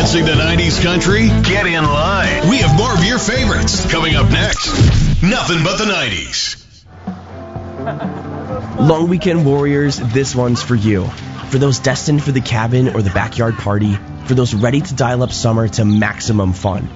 Dancing to 90s country? Get in line. We have more of your favorites coming up next. Nothing but the 90s. Long weekend warriors, this one's for you. For those destined for the cabin or the backyard party, for those ready to dial up summer to maximum fun.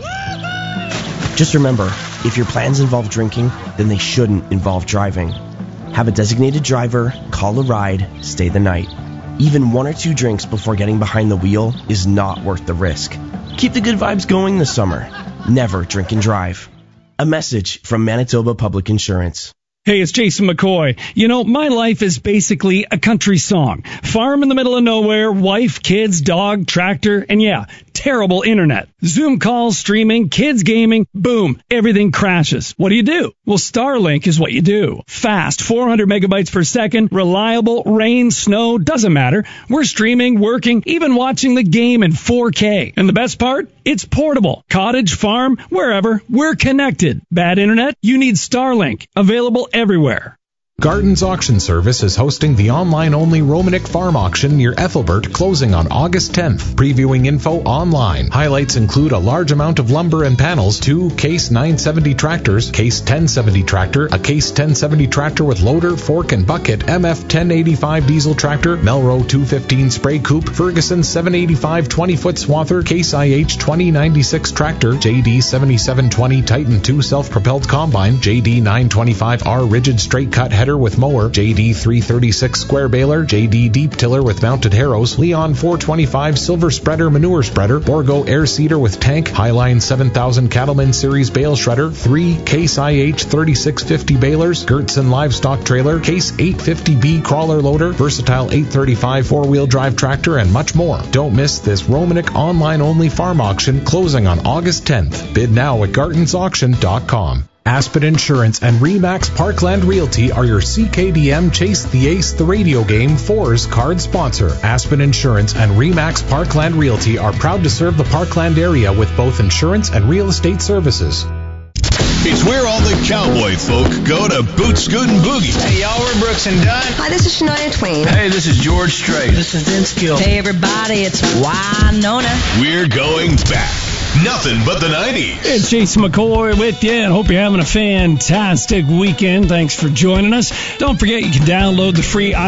Just remember, if your plans involve drinking, then they shouldn't involve driving. Have a designated driver, call a ride, stay the night. Even 1 or 2 drinks before getting behind the wheel is not worth the risk. Keep the good vibes going this summer. Never drink and drive. A message from Manitoba Public Insurance. Hey, it's Jason McCoy. You know, my life is basically a country song. Farm in the middle of nowhere, wife, kids, dog, tractor, and yeah, terrible internet. Zoom calls, streaming, kids gaming, boom, everything crashes. What do? Well, Starlink is what you do. Fast, 400 megabytes per second, reliable, rain, snow, doesn't matter. We're streaming, working, even watching the game in 4K. And the best part? It's portable. Cottage, farm, wherever, we're connected. Bad internet? You need Starlink. Available everywhere. Garden's Auction Service is hosting the online-only Romanik Farm Auction near Ethelbert, closing on August 10th. Previewing info online. Highlights include a large amount of lumber and panels, 2 Case 970 tractors, Case 1070 tractor, a Case 1070 tractor with loader, fork, and bucket, MF 1085 diesel tractor, Melro 215 spray coupe, Ferguson 785 20-foot swather, Case IH 2096 tractor, JD 7720 Titan 2 self-propelled combine, JD 925R rigid straight cut header with mower, JD 336 square baler, JD deep tiller with mounted harrows, Leon 425 silver spreader manure spreader, Borgo air seeder with tank, Highline 7000 Cattleman series bale shredder, 3 Case IH 3650 balers, Gertson livestock trailer, Case 850B crawler loader, versatile 835 four-wheel drive tractor, and much more. Don't miss this Romanik online-only farm auction closing on August 10th. Bid now at gartensauction.com. Aspen Insurance and RE/MAX Parkland Realty are your CKDM Chase the Ace the radio game 4's card sponsor. Aspen Insurance and RE/MAX Parkland Realty are proud to serve the Parkland area with both insurance and real estate services. It's where all the cowboy folk go to boot, scoot, and boogie. Hey, y'all, we're Brooks and Dunn. Hi, this is Shania Twain. Hey, this is George Strait. This is Vince Gill. Hey, everybody, it's Winona. We're going back. Nothing but the 90s. It's Jason McCoy with you, and hope you're having a fantastic weekend. Thanks for joining us. Don't forget, you can download the free